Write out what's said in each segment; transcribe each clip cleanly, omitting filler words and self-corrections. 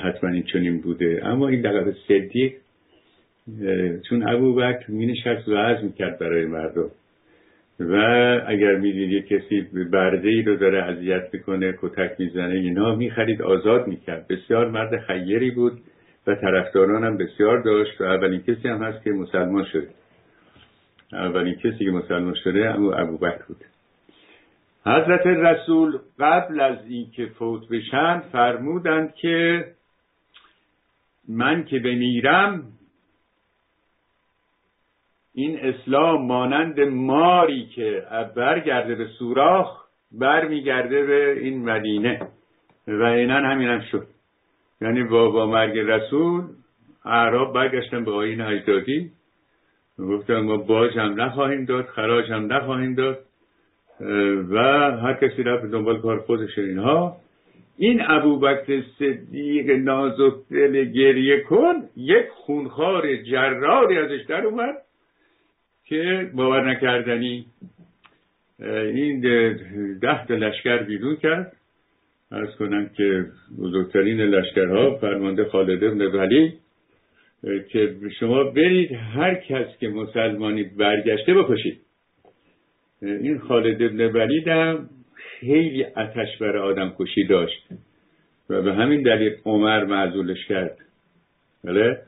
حتما این چنین بوده، اما این لقب صدیق چون ابوبکر مینشست وعظ میکرد برای مردم و اگر میدید یک کسی برده ای رو داره اذیت میکنه، کتک میزنه، اینا میخرید آزاد میکرد. بسیار مرد خیری بود و طرفداران هم بسیار داشت و اولین کسی هم هست که مسلمان شده. اولین کسی که مسلمان شده ابوبکر بود. حضرت رسول قبل از اینکه فوت بشن فرمودند که من که بمیرم این اسلام مانند ماری که برگرده به سوراخ برمیگرده به این مدینه و اینن همینم شد. یعنی با مرگ رسول اعراب برگشتن به آیین اجدادی، گفتن ما باج هم نخواهیم داد، خراج هم نخواهیم داد و هر کسی رفت دنبال کار خودش. اینها این ابوبکر صدیق نازک دل گریه کن یک خونخوار جراری ازش در اومد که باور نکردنی این 10 تا لشکر بیرون کرد. عرض کنم که بزرگترین لشکرها فرمانده خالد بن ولید که شما برید هر کس که مسلمانی برگشته بکشید. این خالد بن ولید هم خیلی آتش برای آدم کشی داشت و به همین دلیل عمر معزولش کرد. بله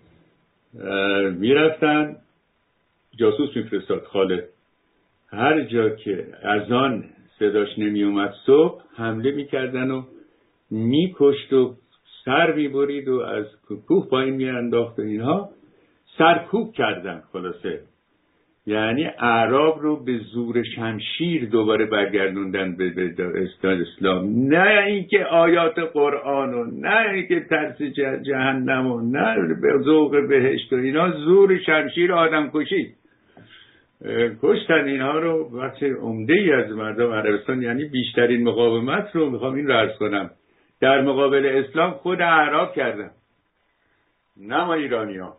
میرفتن جاسوس میفرستاد خالد، هر جا که اذان صداش نمی اومد صبح حمله میکردن و میکشت و سر میبرید و از کوه پایین میانداخت و اینها سرکوب کردن. خلاصه یعنی اعراب رو به زور شمشیر دوباره برگردوندن به اسلام، نه اینکه آیات قرآن و نه اینکه ترس جهنم و نه به ذوق بهشت و اینا، زور شمشیر آدم کشی کشتن اینها رو. وقتی عمده ای از مردم عربستان، یعنی بیشترین مقاومت رو میخوام این رو عرض کنم در مقابل اسلام خود اعراب کردن، نه ما ایرانی ها،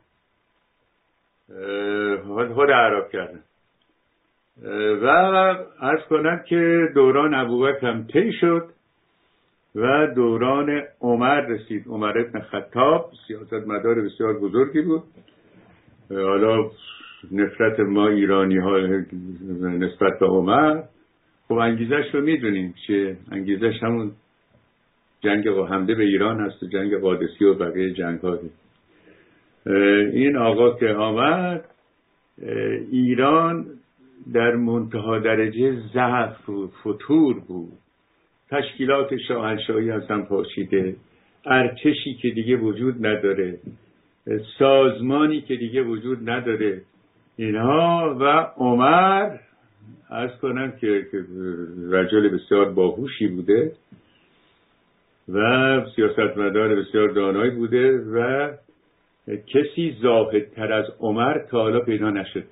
خود اعراب کردن. و عرض کنم که دوران ابوبکر هم طی شد و دوران عمر رسید. عمر ابن خطاب سیاستمدار بسیار بزرگی بود. حالا نفرت ما ایرانی ها نسبت به عمر، خب انگیزش رو میدونیم چه انگیزش همون جنگ حمله به ایران هست و جنگ قادسی و بقیه جنگ ها. این آقا که آمد ایران در منتها درجه ضعف و فتور بود، تشکیلات شاهنشاهی هستن پاشیده، ارتشی که دیگه وجود نداره، سازمانی که دیگه وجود نداره اینها. و عمر عرض کنم که رجل بسیار باهوشی بوده و سیاستمدار بسیار دانایی بوده و کسی زاهدتر از عمر تا حالا پیدا نشد.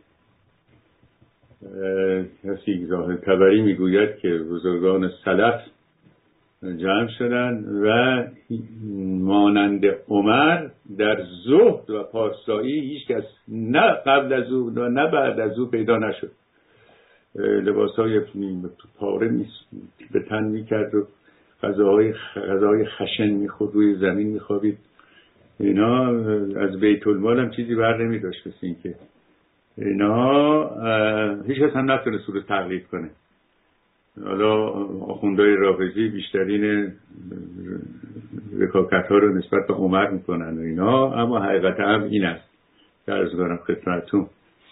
کسی زاهد تبری میگوید که بزرگان سلف جمع شدن و مانند عمر در زهد و پارسایی هیچ کس نه قبل از او نه بعد از او پیدا نشد. لباسهای پاره به تن میکرد و غذای خشن میخورد، روی زمین میخوابید. اینا از بیت المال هم چیزی بر نمی داشت. مثل این که اینا هیچ کس هم نتونست رو تقلید کنه. حالا آخوندهای رافضی بیشترین رکاکت ها رو نسبت به عمر میکنن و اینا، اما حقیقت هم این است که عرض کنم خدمتتون.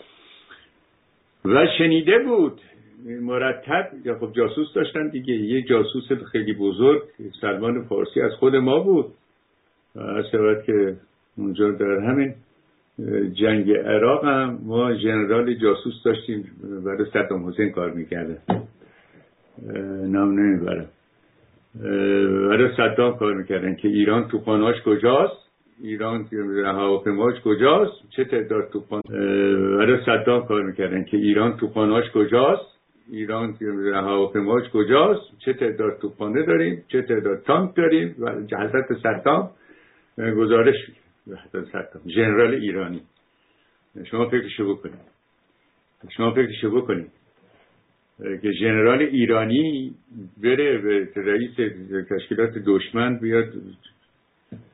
و شنیده بود مرتب، یا خب جاسوس داشتن دیگه، یه جاسوس خیلی بزرگ سلمان فارسی از خود ما بود. از شود که اونجا در همین جنگ عراق هم ما ژنرال جاسوس داشتیم برای صدام حسین کار میکرده، نام نمیبرم، برای صدام کار میکردن که ایران توپاناش کجاست، ایران هواپیماش کجاست، چه تعداد توپان. برای صدام کار میکردن که ایران توپاناش کجاست، ایران هواپیماش کجاست، چه تعداد توپانه داریم، چه تعداد تانک داریم. و حضرت صدام گزارش حضرت صدام ژنرال ایرانی. شما فکرشو بکنید که ژنرال ایرانی بره به رئیس تشکیلات دشمن بیاد